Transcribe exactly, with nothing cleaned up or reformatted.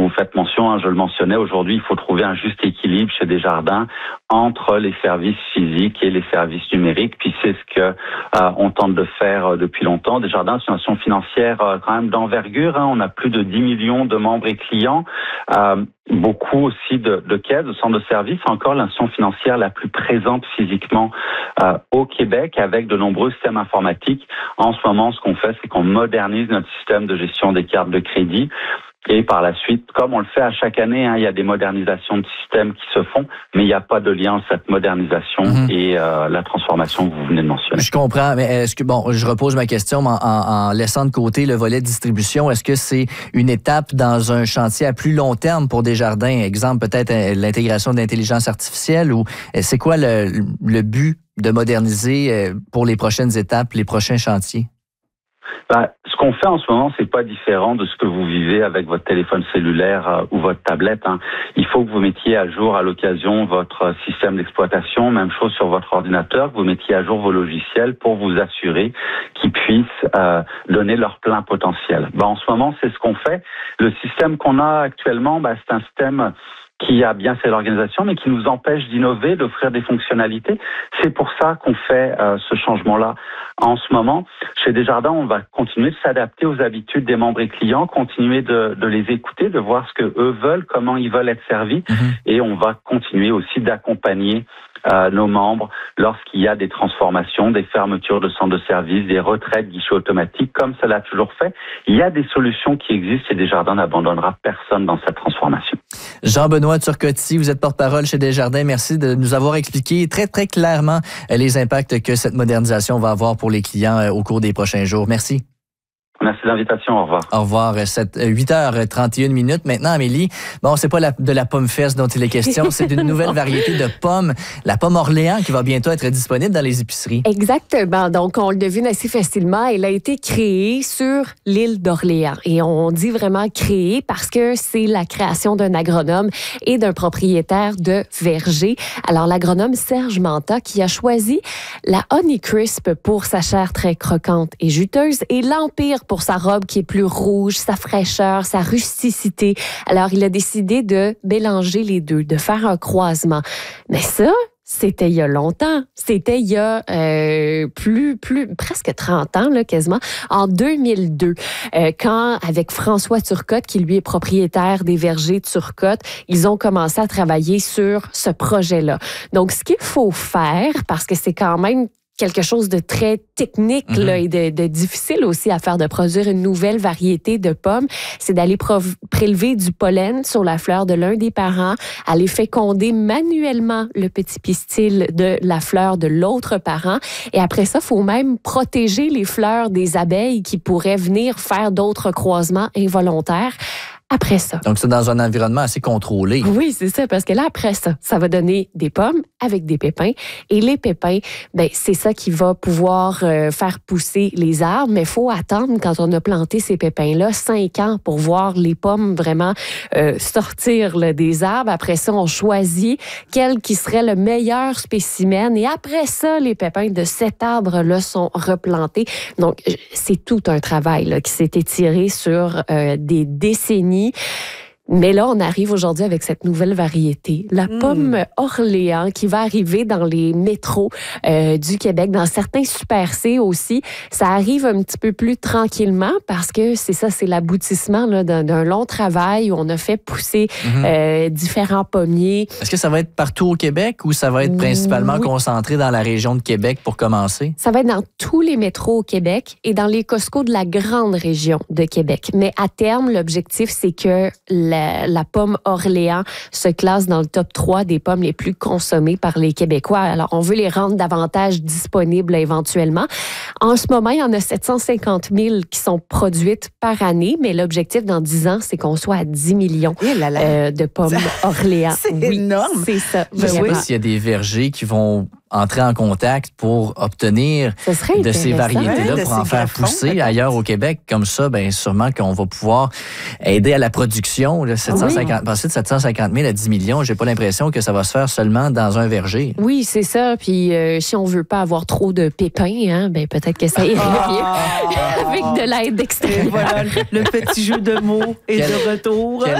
dont vous faites mention, hein, je le mentionnais, aujourd'hui, il faut trouver un juste équilibre chez Desjardins entre les services physiques et les services numériques. Puis c'est ce que euh, on tente de faire euh, depuis longtemps. Desjardins, c'est une institution financière euh, quand même d'envergure. Hein. On a plus de dix millions de membres et clients. Euh, beaucoup aussi de, de caisses, de centres de services. Encore l'institution financière la plus présente physiquement euh, au Québec avec de nombreux systèmes informatiques. En ce moment, ce qu'on fait, c'est qu'on modernise notre système de gestion des cartes de crédit. Et par la suite, comme on le fait à chaque année, hein, il y a des modernisations de systèmes qui se font, mais il n'y a pas de lien entre cette modernisation mm-hmm. et euh, la transformation que vous venez de mentionner. Je comprends, mais est-ce que, bon, je repose ma question en, en, en laissant de côté le volet distribution. Est-ce que c'est une étape dans un chantier à plus long terme pour Desjardins? Exemple, peut-être l'intégration de l'intelligence artificielle, ou c'est quoi le, le but de moderniser pour les prochaines étapes, les prochains chantiers? Ben, ce qu'on fait en ce moment, c'est pas différent de ce que vous vivez avec votre téléphone cellulaire euh, ou votre tablette. Hein. Il faut que vous mettiez à jour à l'occasion votre système d'exploitation, même chose sur votre ordinateur, que vous mettiez à jour vos logiciels pour vous assurer qu'ils puissent euh, donner leur plein potentiel. Ben, en ce moment, c'est ce qu'on fait. Le système qu'on a actuellement, ben, c'est un système qui a bien fait l'organisation, mais qui nous empêche d'innover, d'offrir des fonctionnalités. C'est pour ça qu'on fait euh, ce changement-là en ce moment. Chez Desjardins, on va continuer de s'adapter aux habitudes des membres et clients, continuer de, de les écouter, de voir ce que eux veulent, comment ils veulent être servis, mmh. et on va continuer aussi d'accompagner euh, nos membres lorsqu'il y a des transformations, des fermetures de centres de services, des retraits de guichets automatiques, comme cela a toujours fait. Il y a des solutions qui existent et Desjardins n'abandonnera personne dans cette transformation. Jean-Benoît Turcotte, vous êtes porte-parole chez Desjardins. Merci de nous avoir expliqué très, très clairement les impacts que cette modernisation va avoir pour les clients au cours des prochains jours. Merci. Merci de l'invitation. Au revoir. Au revoir. huit heures trente et une minutes. Maintenant, Amélie, bon, c'est pas la, de la pomme fesse dont il est question, c'est d'une nouvelle variété de pomme, la pomme Orléans, qui va bientôt être disponible dans les épiceries. Exactement. Donc, on le devine assez facilement. Elle a été créée sur l'île d'Orléans. Et on dit vraiment créée parce que c'est la création d'un agronome et d'un propriétaire de verger. Alors, l'agronome Serge Manta qui a choisi la Honey Crisp pour sa chair très croquante et juteuse et l'Empire pour sa robe qui est plus rouge, sa fraîcheur, sa rusticité. Alors, il a décidé de mélanger les deux, de faire un croisement. Mais ça, c'était il y a longtemps. C'était il y a euh, plus, plus, presque trente ans, là, quasiment, en deux mille deux, euh, quand, avec François Turcotte, qui lui est propriétaire des vergers Turcotte, ils ont commencé à travailler sur ce projet-là. Donc, ce qu'il faut faire, parce que c'est quand même quelque chose de très technique mm-hmm. là, et de, de difficile aussi à faire, de produire une nouvelle variété de pommes, c'est d'aller prov- prélever du pollen sur la fleur de l'un des parents, aller féconder manuellement le petit pistil de la fleur de l'autre parent. Et après ça, il faut même protéger les fleurs des abeilles qui pourraient venir faire d'autres croisements involontaires. Après ça. Donc, c'est dans un environnement assez contrôlé. Oui, c'est ça, parce que là, après ça, ça va donner des pommes avec des pépins. Et les pépins, ben, c'est ça qui va pouvoir euh, faire pousser les arbres. Mais il faut attendre, quand on a planté ces pépins-là, cinq ans pour voir les pommes vraiment euh, sortir là, des arbres. Après ça, on choisit quel qui serait le meilleur spécimen. Et après ça, les pépins de cet arbre-là sont replantés. Donc, c'est tout un travail là, qui s'est étiré sur euh, des décennies. Mais là, on arrive aujourd'hui avec cette nouvelle variété, la mmh. pomme Orléans, qui va arriver dans les métros euh, du Québec, dans certains Super C aussi. Ça arrive un petit peu plus tranquillement parce que c'est ça, c'est l'aboutissement là, d'un, d'un long travail où on a fait pousser mmh. euh, différents pommiers. Est-ce que ça va être partout au Québec ou ça va être principalement oui. concentré dans la région de Québec pour commencer? Ça va être dans tous les métros au Québec et dans les Costco de la grande région de Québec. Mais à terme, l'objectif, c'est que la La pomme Orléans se classe dans le top trois des pommes les plus consommées par les Québécois. Alors, on veut les rendre davantage disponibles éventuellement. En ce moment, il y en a sept cent cinquante mille qui sont produites par année, mais l'objectif dans dix ans, c'est qu'on soit à dix millions euh, de pommes Orléans. C'est oui, énorme. C'est ça. Je ne sais pas s'il y a des vergers qui vont entrer en contact pour obtenir de ces variétés-là ouais, pour en faire greffons, pousser peut-être. Ailleurs au Québec. Comme ça, bien sûrement qu'on va pouvoir aider à la production. Là, sept cent cinquante, oui. Passer de sept cent cinquante mille à dix millions, j'ai pas l'impression que ça va se faire seulement dans un verger. Oui, c'est ça. Puis euh, si on veut pas avoir trop de pépins, hein, ben peut-être que ça irait mieux avec de l'aide extérieure. Et voilà, le petit jeu de mots et Quel... de retour. Quel...